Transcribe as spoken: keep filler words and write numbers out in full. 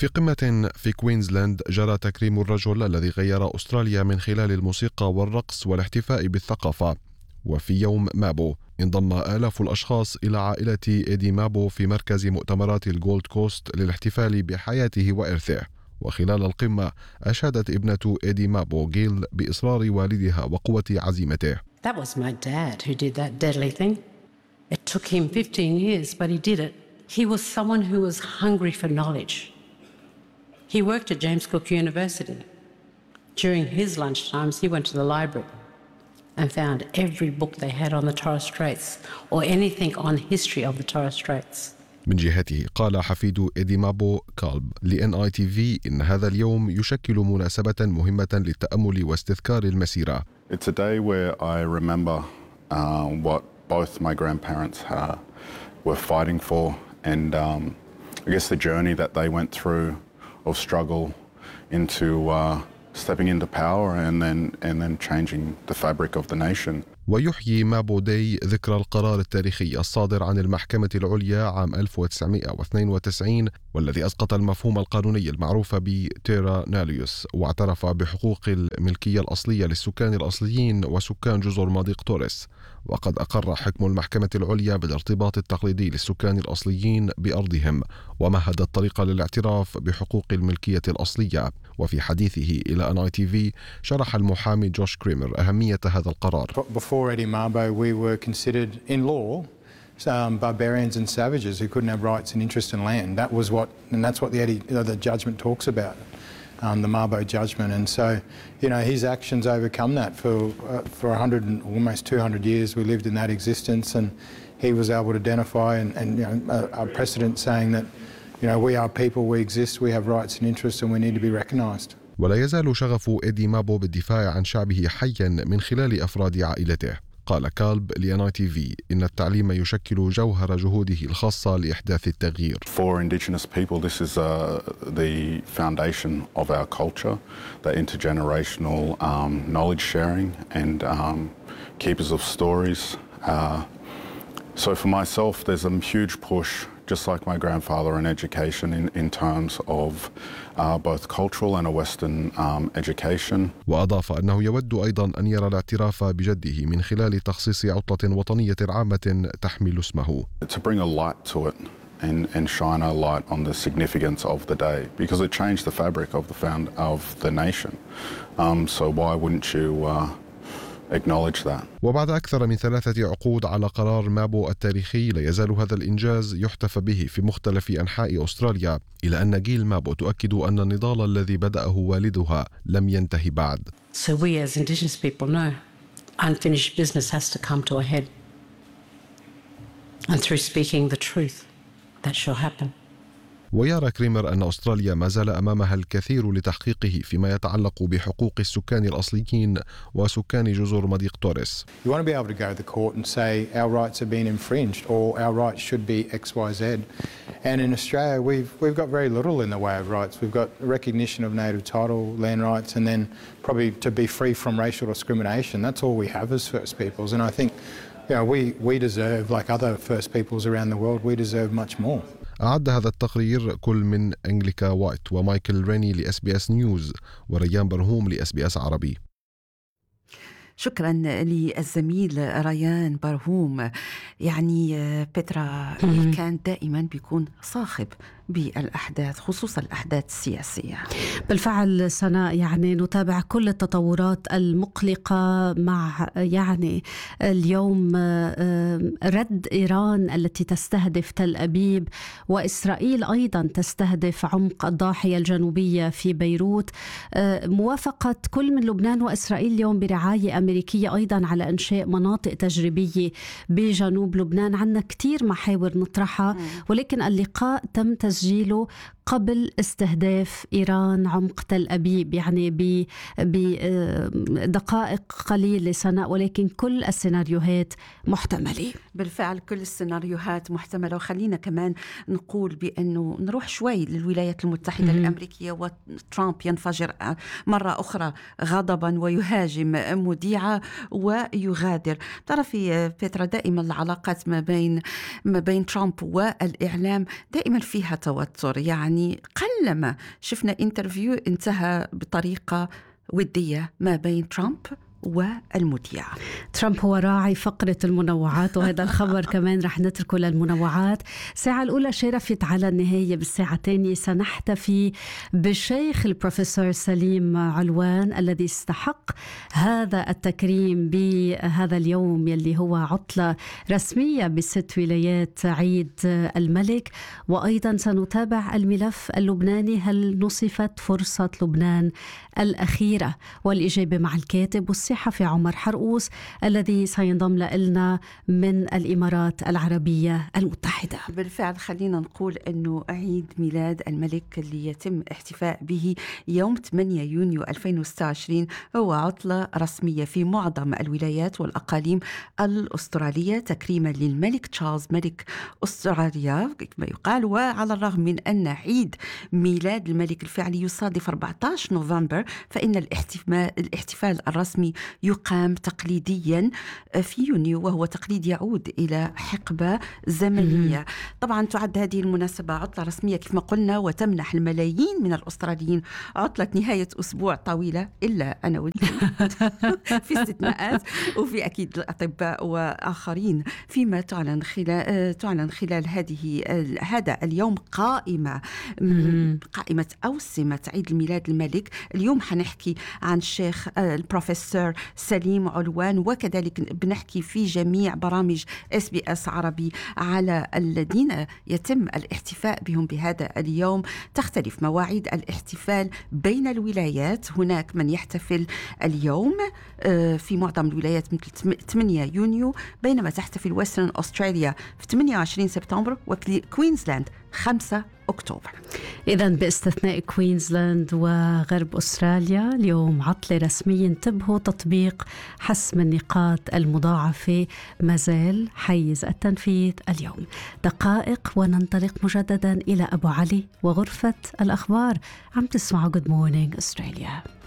في قمة في كوينزلاند جرى تكريم الرجل الذي غير أستراليا من خلال الموسيقى والرقص والاحتفاء بالثقافة. وفي يوم مابو انضم آلاف الأشخاص إلى عائلة إيدي مابو في مركز مؤتمرات الجولد كوست للاحتفال بحياته وإرثه. وخلال القمة أشادت ابنة إيدي مابو جيل بإصرار والدها وقوة عزيمته. That was my dad who did that deadly thing. It took him fifteen years, but he did it. He was someone who was hungry for knowledge. He worked at James Cook University. During his lunchtimes, he went to the library and found every book they had on the Torres Straits or anything on history of the Torres Straits. من جهته قال حفيد إيدي مابو كالب ل إن آي تي في إن هذا اليوم يشكل مناسبة مهمة للتأمل واستذكار المسيرة. It's a day where I remember uh, what both my grandparents uh, were fighting for, and um, I guess the journey that they went through of struggle into uh, stepping into power and then and then changing the fabric of the nation. ويحيي مابو داي ذكرى القرار التاريخي الصادر عن المحكمة العليا عام ألف وتسعمائة واثنين وتسعين والذي أسقط المفهوم القانوني المعروف بتيرا ناليوس، واعترف بحقوق الملكية الأصلية للسكان الأصليين وسكان جزر مضيق توريس. وقد أقر حكم المحكمة العليا بالارتباط التقليدي للسكان الأصليين بأرضهم، ومهد الطريق للاعتراف بحقوق الملكية الأصلية. وفي حديثه إلى إن آي تي في شرح المحامي جوش كريمر أهمية هذا القرار. Before Eddie Mabo, we were considered in law um, barbarians and savages who couldn't have rights and interest in land. That was what, and that's what the Eddie, you know, the judgment talks about, um, the Mabo judgment. And so, you know, his actions overcome that. For uh, for one hundred and almost two hundred years, we lived in that existence, and he was able to identify and, and you know, a, a precedent saying that, you know, we are people, we exist, we have rights and interests, and we need to be recognised. ولا يزال شغف إيدي مابو بالدفاع عن شعبه حيا من خلال أفراد عائلته. قال كالب ل إن آي تي في إن التعليم يشكل جوهر جهوده الخاصة لإحداث التغيير. For Indigenous people, this is uh, the foundation of our culture, the intergenerational um, knowledge sharing and um, keepers of stories. Uh, so for myself, there's a huge push, just like my grandfather, in education in, in terms of uh, both cultural and a Western um, education. وأضاف أنه يود أيضا أن يرى الاعتراف بجده من خلال تخصيص عطلة وطنية عامة تحمل اسمه. To bring a light to it and, and shine a light on the significance of the day, because it changed the fabric of the found of the nation. Um, so why wouldn't you uh, acknowledge that? وبعد أكثر من ثلاثة عقود على قرار مابو التاريخي، لا يزال هذا الإنجاز يحتفى به في مختلف أنحاء أستراليا، إلى أن جيل مابو تؤكد أن النضال الذي بدأه والدها لم ينتهي بعد. So we as Indigenous people know unfinished business has to come to a head. And through speaking the truth, that shall happen. ويرى كريمر أن أستراليا ما زال أمامها الكثير لتحقيقه فيما يتعلق بحقوق السكان الأصليين وسكان جزر مضيق توريس. You want to be able to go to the court and say our rights have been infringed or our rights should be X Y Z. And in Australia, we've we've got very little in the way of rights. We've got recognition of native title, land rights, and then probably to be free from racial discrimination. That's all we have as First Peoples. And I think, you know, we we deserve, like other First Peoples around the world, we deserve much more. أعد هذا التقرير كل من أنجليكا وايت ومايكل ريني لإس بي إس نيوز وريان برهوم لإس بي إس عربي. شكرا للزميل ريان برهوم. يعني بيترا كان دائما بيكون صاخب بالأحداث، خصوصا الأحداث السياسية. بالفعل سناء، يعني نتابع كل التطورات المقلقة مع يعني اليوم رد إيران التي تستهدف تل أبيب، وإسرائيل أيضا تستهدف عمق الضاحية الجنوبية في بيروت، موافقة كل من لبنان وإسرائيل اليوم برعاية أمريكية أيضا على إنشاء مناطق تجريبية بجنوب لبنان. عندنا كتير محاور نطرحها، ولكن اللقاء تم تسجيله قبل استهداف إيران عمق تل أبيب، يعني بدقائق قليلة سنة، ولكن كل السيناريوهات محتملة. بالفعل كل السيناريوهات محتملة. وخلينا كمان نقول بأنه نروح شوي للولايات المتحدة م- الأمريكية، وترامب ينفجر مرة أخرى غضبا ويهاجم مذيعة ويغادر. تعرفي بيترا، دائما العلاقات ما بين ما بين ترامب والإعلام دائما فيها توتر. يعني يعني قلما شفنا انترفيو انتهى بطريقة ودية ما بين ترامب والمذيع. ترامب هو راعي فقرة المنوعات، وهذا الخبر كمان رح نتركه للمنوعات. الساعة الأولى شرفت على النهاية. بالساعة الثانية سنحتفي بالشيخ البروفيسور سليم علوان الذي استحق هذا التكريم بهذا اليوم يلي هو عطلة رسمية بست ولايات عيد الملك. وأيضا سنتابع الملف اللبناني، هل نصفت فرصة لبنان الأخيرة؟ والإجابة مع الكاتب والصحفي عمر حرقوس الذي سينضم لنا من الإمارات العربية المتحدة. بالفعل خلينا نقول أنه عيد ميلاد الملك اللي يتم احتفاء به يوم ثمانية يونيو ألفين وستة وعشرين هو عطلة رسمية في معظم الولايات والأقاليم الأسترالية تكريما للملك تشارلز ملك أستراليا كما يقال. وعلى الرغم من أن عيد ميلاد الملك الفعلي يصادف أربعة عشر نوفمبر، فإن الاحتفال الرسمي يقام تقليديا في يونيو، وهو تقليد يعود إلى حقبة زمنية. طبعا تعد هذه المناسبة عطلة رسمية كما قلنا، وتمنح الملايين من الأستراليين عطلة نهاية أسبوع طويلة، إلا أنا وأنت في استثناءات، وفي أكيد الأطباء وآخرين. فيما تعلن خلال تعلن خلال هذه هذا اليوم قائمة قائمة أوسمة عيد الميلاد الملك. اليوم حنحكي عن الشيخ البروفيسور سليم علوان، وكذلك بنحكي في جميع برامج اس بي اس عربي على الذين يتم الاحتفاء بهم بهذا اليوم. تختلف مواعيد الاحتفال بين الولايات، هناك من يحتفل اليوم في معظم الولايات مثل ثمانية يونيو، بينما تحتفل ويسترن أستراليا في ثمانية وعشرين سبتمبر وكوينزلاند خمسة أكتوبر. إذن باستثناء كوينزلاند وغرب أستراليا اليوم عطلة رسمية. انتبهوا، تطبيق حسم النقاط المضاعفة مازال حيز التنفيذ اليوم. دقائق وننطلق مجددا إلى أبو علي وغرفة الأخبار. عم تسمعوا Good Morning Australia.